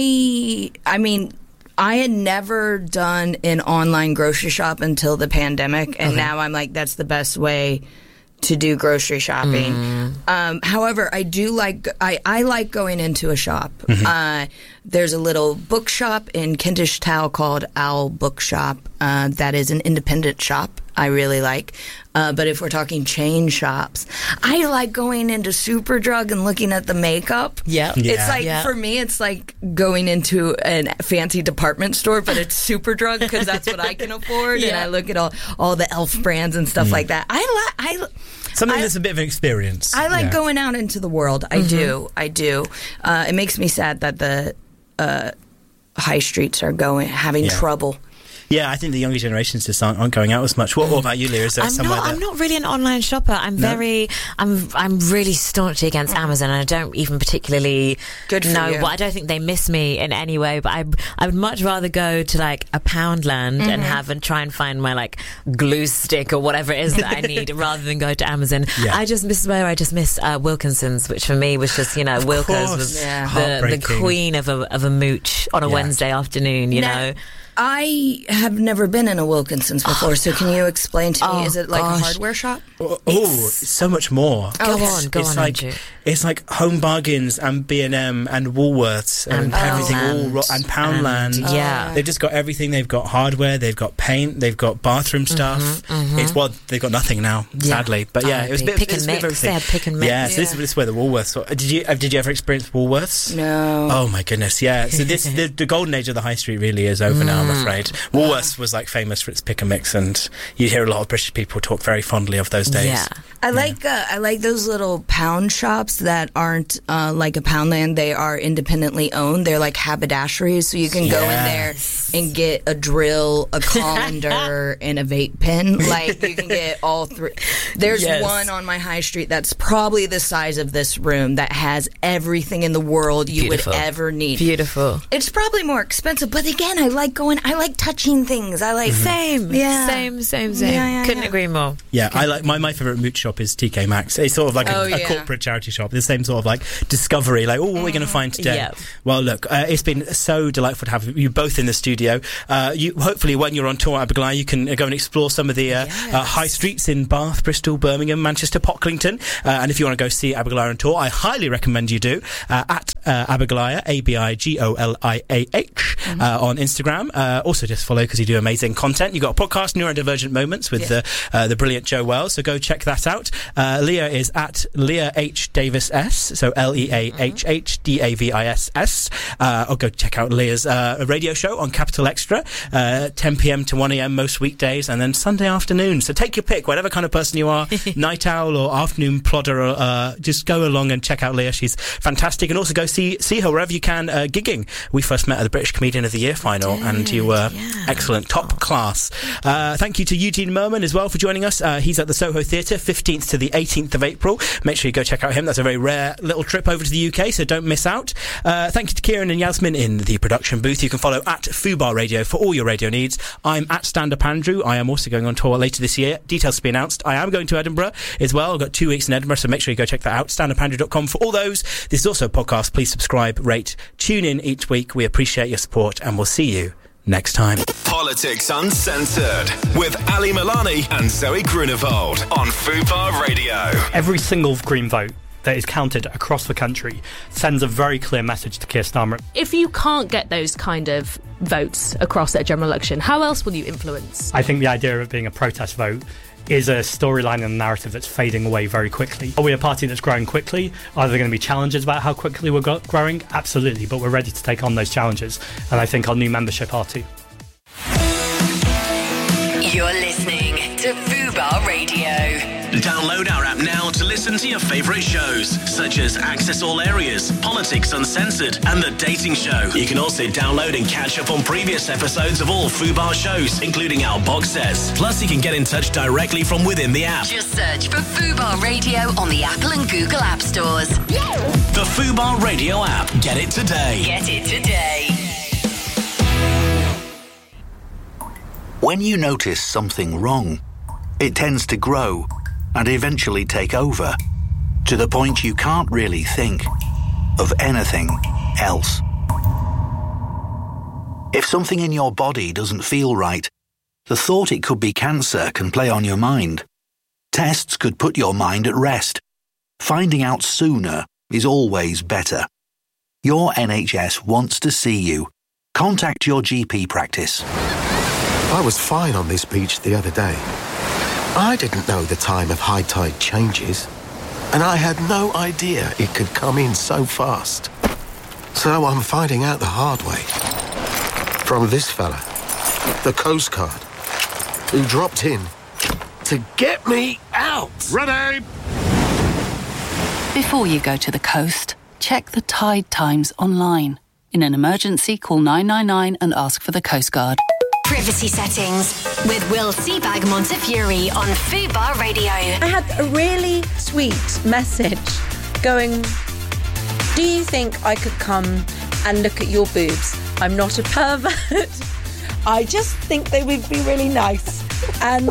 I I mean I had never done an online grocery shop until the pandemic, and now I'm like, that's the best way to do grocery shopping. Mm. Um, however, I do like I, I like going into a shop. Mm-hmm. Uh, there's a little bookshop in Kentish Town called Owl Bookshop. Uh, that is an independent shop. I really like. Uh, but if we're talking chain shops, I like going into Superdrug and looking at the makeup. Yep. It's Yeah. like, Yeah. for me, it's like going into a fancy department store, but it's Superdrug because that's what I can afford. And Yeah. I look at all, all the Elf brands and stuff like that. I like, I, Something I- that's a bit of an experience. I like Yeah. going out into the world. I do. I do. Uh, it makes me sad that the uh, high streets are going having Yeah. trouble. Yeah, I think the younger generations just aren't, aren't going out as much. What, what about you, Leah? Is there I'm somewhere not. that... I'm not really an online shopper. I'm No? very. I'm. I'm really staunchly against Amazon, and I don't even particularly Good for know. you. Well, I don't think they miss me in any way. But I. I would much rather go to like a Poundland and have and try and find my like glue stick or whatever it is that I need, rather than go to Amazon. Yeah. I just miss where I just miss uh, Wilkinson's, which for me was just you know Wilco's course. was Yeah. the, the Heartbreaking. queen of a of a mooch on a Yeah. Wednesday afternoon. You Now, know. I have never been in a Wilkinson's before, so can you explain to me? Oh, is it like gosh. a hardware shop? Oh, it's so much more. Go It's- on, go it's on, like Andrew. it's like Home Bargains and B and M and Woolworths and, And everything all Poundland. ro- and Poundland. And, yeah. they've just got everything. They've got hardware. They've got paint. They've got bathroom stuff. It's well, they've got nothing now, Yeah. sadly. But yeah, R I P. it was a bit Pick it was and a bit of mix. They everything. had pick and mix. Yeah, so this, Yeah. this is where the Woolworths. Were. Did you uh, did you ever experience Woolworths? No. Oh my goodness, yeah. So this the, the golden age of the high street really is over now. I'm afraid. Woolworths was like famous for its pick and mix, and you hear a lot of British people talk very fondly of those days. Yeah. I like uh, I like those little pound shops that aren't uh, like a Poundland. They are independently owned. They're like haberdasheries, so you can go in there and get a drill, a colander, and a vape pen. Like, you can get all three. There's Yes. one on my high street that's probably the size of this room that has everything in the world you Beautiful. would ever need. Beautiful. It's probably more expensive, but again, I like going. I like touching things. I like Same. Yeah. Same, same, same. Yeah, yeah, Couldn't yeah. agree more. Yeah, I like my, my favorite mooch shop is T K Maxx. It's sort of like a, Oh, a yeah. corporate charity shop. The same sort of like discovery, like, oh, what are we going to find today? Yeah. Well, look, uh, it's been so delightful to have you both in the studio. Uh, you hopefully, when you're on tour at Aberglaia, you can uh, go and explore some of the uh, Yes. uh, high streets in Bath, Bristol, Birmingham, Manchester, Pocklington. Uh, and if you want to go see Aberglaia on tour, I highly recommend you do uh, at uh, Aberglaia, A B I G O L I A H, uh, on Instagram. Uh, also, just follow because you do amazing content. You've got a podcast, Neurodivergent Moments, with Yeah. the uh, the brilliant Joe Wells. So go check that out. Uh, Leah is at Leah H Davis S, so L E A H H D A V I S S. Uh, or go check out Leah's uh, radio show on Capital Extra, uh, ten p.m. to one a.m. most weekdays, and then Sunday afternoon. So take your pick, whatever kind of person you are, night owl or afternoon plodder. Or, uh, just go along and check out Leah. She's fantastic, and also go see see her wherever you can uh, gigging. We first met at the British Comedian of the Year final, and you were yeah. excellent, top class. Uh, thank you to Eugene Merman as well for joining us. Uh, he's at the Soho Theatre, fifteenth to the eighteenth of April. Make sure you go check out him. That's a very rare little trip over to the U K, so don't miss out. Uh, thank you to Kieran and Yasmin in the production booth. You can follow at Fubar Radio for all your radio needs. I'm at Stand Up Andrew. I am also going on tour later this year. Details to be announced. I am going to Edinburgh as well. I've got two weeks in Edinburgh, so make sure you go check that out. stand up andrew dot com for all those. This is also a podcast. Please subscribe, rate, tune in each week. We appreciate your support, and we'll see you next time. Politics Uncensored with Ali Milani and Zoe Grunewald on Fubar Radio. Every single Green vote that is counted across the country sends a very clear message to Keir Starmer. If you can't get those kind of votes across at a general election, how else will you influence? I think the idea of it being a protest vote is a storyline and a narrative that's fading away very quickly. Are we a party that's growing quickly? Are there going to be challenges about how quickly we're go- growing? Absolutely, but we're ready to take on those challenges, and I think our new membership are too. You're listening to Fubar Radio. Download our app now to listen to your favourite shows, such as Access All Areas, Politics Uncensored, and The Dating Show. You can also download and catch up on previous episodes of all Fubar shows, including our box sets. Plus, you can get in touch directly from within the app. Just search for Fubar Radio on the Apple and Google App Stores. The Fubar Radio app. Get it today. Get it today. When you notice something wrong, it tends to grow and eventually take over, to the point you can't really think of anything else. If something in your body doesn't feel right, the thought it could be cancer can play on your mind. Tests could put your mind at rest. Finding out sooner is always better. Your N H S wants to see you. Contact your G P practice. I was fine on this beach the other day. I didn't know the time of high tide changes, and I had no idea it could come in so fast. So I'm finding out the hard way. From this fella, the Coast Guard, who dropped in to get me out. Ready! Before you go to the coast, check the tide times online. In an emergency, call nine nine nine and ask for the Coast Guard. Privacy settings with Will Seabag Montefiore on Fubar Radio. I had a really sweet message going, do you think I could come and look at your boobs? I'm not a pervert. I just think they would be really nice. And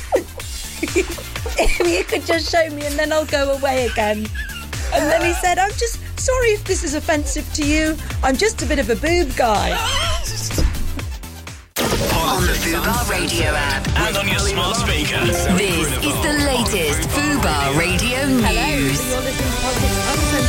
if you could just show me and then I'll go away again. And then he said, I'm just sorry if this is offensive to you. I'm just a bit of a boob guy. On the Fubar Radio app and on your smart speaker. This is the latest Fubar Radio news. Hello, you're listening to Politics Uncensored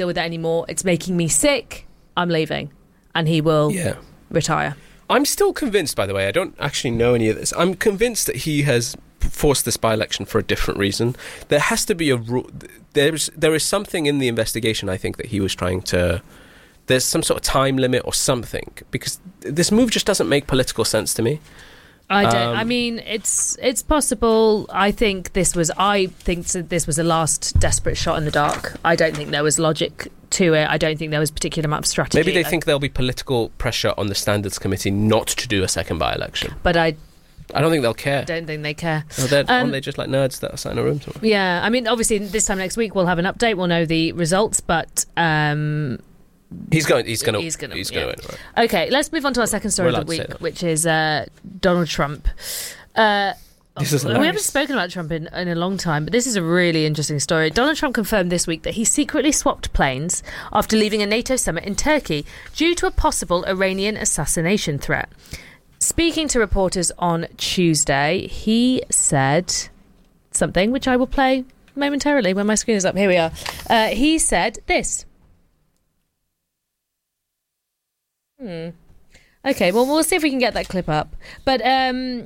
deal with it anymore. It's making me sick. I'm leaving. And he will Yeah. retire. I'm still convinced, by the way, I don't actually know any of this. I'm convinced that he has forced this by-election for a different reason. There has to be a ru- there's there is something in the investigation, I think, that he was trying to there's some sort of time limit or something, because this move just doesn't make political sense to me. I don't. Um, I mean, it's it's possible. I think this was. I think this was a last desperate shot in the dark. I don't think there was logic to it. I don't think there was a particular amount of strategy. Maybe they think there'll be political pressure on the Standards Committee not to do a second by-election. But I. I don't think they'll care. I don't think they care. Or they're, Um, aren't they just like nerds that are sat in a room somewhere? Yeah, I mean, obviously, this time next week we'll have an update. We'll know the results, but um, He's going. He's going to. He's going to. He's yeah. going to win. Right? Okay, let's move on to our second story We're of the allowed to say week, that. which is uh, Donald Trump. Uh, This is we hilarious. haven't spoken about Trump in, in a long time, but this is a really interesting story. Donald Trump confirmed this week that he secretly swapped planes after leaving a NATO summit in Turkey due to a possible Iranian assassination threat. Speaking to reporters on Tuesday, he said something which I will play momentarily when my screen is up. Here we are. Uh, he said this. Hmm. Okay, well, we'll see if we can get that clip up. But um,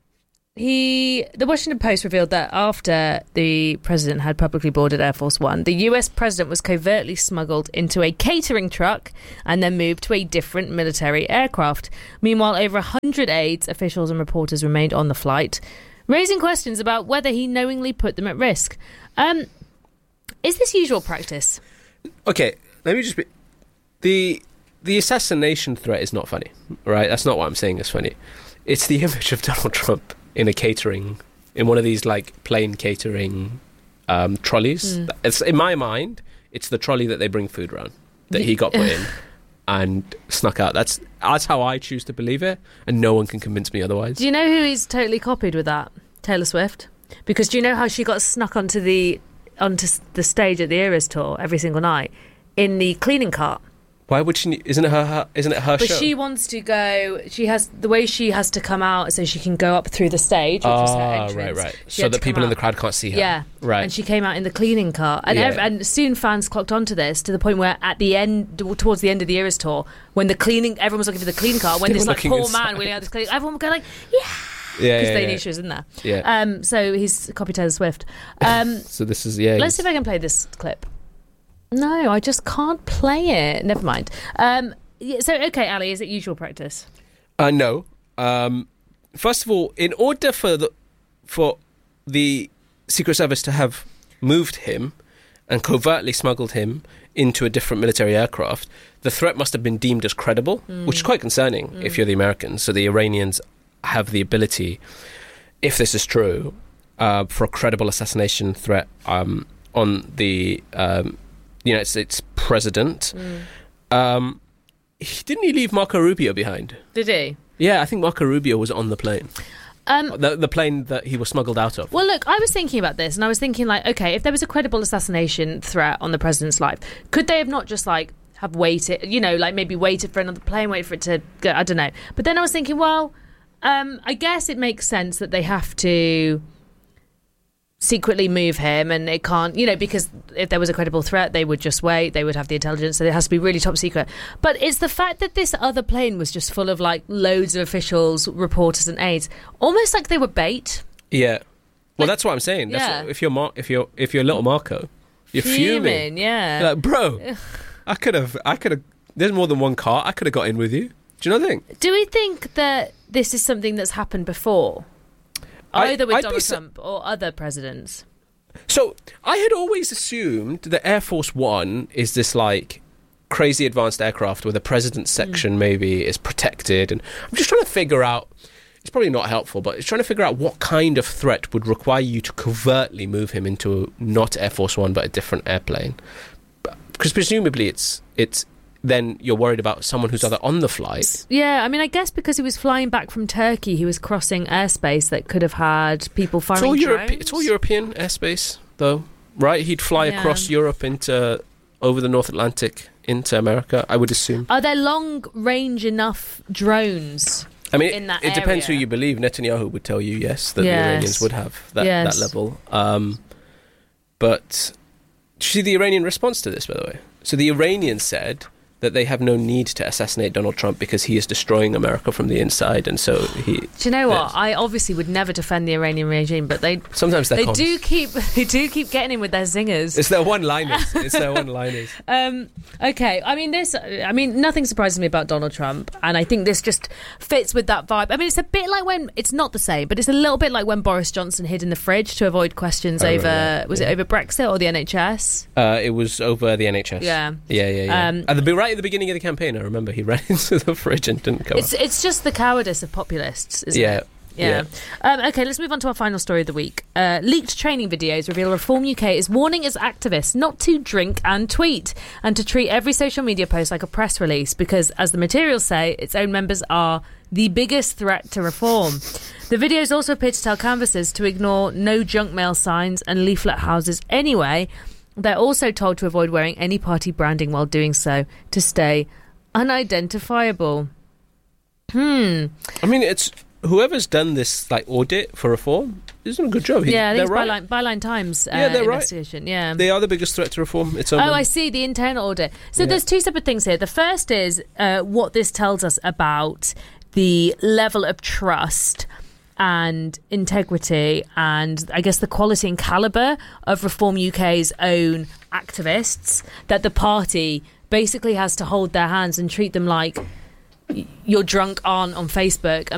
he, the Washington Post revealed that after the president had publicly boarded Air Force One, the U S president was covertly smuggled into a catering truck and then moved to a different military aircraft. Meanwhile, over one hundred aides, officials and reporters remained on the flight, raising questions about whether he knowingly put them at risk. Um, is this usual practice? Okay, let me just be... The... The assassination threat is not funny, right? That's not what I'm saying is funny. It's the image of Donald Trump in a catering, in one of these like plane catering um, trolleys. Mm. It's in my mind, it's the trolley that they bring food around that he got put in and snuck out. That's that's how I choose to believe it, and no one can convince me otherwise. Do you know who he's totally copied with that? Taylor Swift. Because do you know how she got snuck onto the onto the stage at the Eras tour every single night in the cleaning cart? Why would she? Isn't it her? her isn't it her But show? she wants to go. She has the way she has to come out so she can go up through the stage, which is her Ah, entrance. right, right. She So had that to come people in out. the crowd can't see her. Yeah, Right. And she came out in the cleaning cart, and Yeah. ev- and soon fans clocked onto this to the point where at the end, towards the end of the Eras tour, when the cleaning, everyone was looking for the cleaning cart. When They this were like looking poor inside. man wheeling out this cleaning, everyone would go like, yeah, Yeah, because yeah, they yeah. knew she was in there. Yeah. Um. So he's copied Taylor Swift. Um. So this is yeah. Let's see if I can play this clip. No, I just can't play it. Never mind. Um. yeah, So okay, Ali, is it usual practice? Uh, no. Um, first of all, in order for the for the Secret Service to have moved him and covertly smuggled him into a different military aircraft, the threat must have been deemed as credible, Mm. which is quite concerning Mm. if you're the Americans. So the Iranians have the ability, if this is true, uh, for a credible assassination threat um, on the um, United States president. Mm. Um, he, didn't he leave Marco Rubio behind? Did he? Yeah, I think Marco Rubio was on the plane. Um, The, the plane that he was smuggled out of. Well, look, I was thinking about this, and I was thinking, like, okay, if there was a credible assassination threat on the president's life, could they have not just, like, have waited, you know, like maybe waited for another plane, wait for it to go, I don't know. But then I was thinking, well, um, I guess it makes sense that they have to secretly move him, and it can't, you know, because if there was a credible threat, they would just wait, they would have the intelligence, so it has to be really top secret. But it's the fact that this other plane was just full of, like, loads of officials, reporters and aides, almost like they were bait. Yeah. Well, that's what I'm saying. That's yeah. what, if you're Mar- if you're if you're little Marco, you're fuming. Fuming, yeah. You're like, bro, I could have I could have. There's more than one car. I could have got in with you. Do you not think? Do we think that this is something that's happened before? I- Either with I'd be Donald su- Trump or other presidents? So I had always assumed that Air Force One is this like crazy advanced aircraft where the president's section maybe is protected, and I'm just trying to figure out. It's probably not helpful, but it's trying to figure out what kind of threat would require you to covertly move him into not Air Force One but a different airplane, because presumably it's it's then you're worried about someone who's either on the flight. Yeah, I mean, I guess because he was flying back from Turkey, he was crossing airspace that could have had people It's firing all, drones. Europe, it's all European airspace, though, right? He'd fly Yeah. across Europe into over the North Atlantic into America, I would assume. Are there long range enough drones? I mean, in that it depends who area? you believe. Netanyahu would tell you yes that Yes. the Iranians would have that, Yes. that level. Um, but do you see the Iranian response to this, by the way? So the Iranians said, that they have no need to assassinate Donald Trump because he is destroying America from the inside, and so he. Do you know what? I obviously would never defend the Iranian regime, but they sometimes they comms. do keep they do keep getting in with their zingers. It's their one-liners. It's their one-liners. Um, okay, I mean this. I mean nothing surprises me about Donald Trump, and I think this just fits with that vibe. I mean, it's a bit like when it's not the same, but it's a little bit like when Boris Johnson hid in the fridge to avoid questions Oh, over. right, right. Was Yeah. it over Brexit or the N H S? Uh, it was over the N H S. Yeah. yeah, yeah, yeah. Um, at the right at the beginning of the campaign, I remember he ran into the fridge and didn't go. It's out. it's just the cowardice of populists, isn't Yeah. it? Yeah. Um, okay, let's move on to our final story of the week. Uh, leaked training videos reveal Reform U K is warning its activists not to drink and tweet, and to treat every social media post like a press release, because, as the materials say, its own members are the biggest threat to reform. The videos also appear to tell canvassers to ignore no junk mail signs and leaflet houses anyway. They're also told to avoid wearing any party branding while doing so, to stay unidentifiable. Hmm. I mean, it's whoever's done this like audit for reform is doing a good job. He, Yeah, I think it's they're right. Byline, Byline Times uh, Yeah, they're right. investigation. Yeah. They are the biggest threat to reform. It's own Oh, I see, the internal audit. So Yeah. there's two separate things here. The first is uh, what this tells us about the level of trust and integrity and I guess the quality and calibre of Reform U K's own activists, that the party basically has to hold their hands and treat them like you're drunk on on Facebook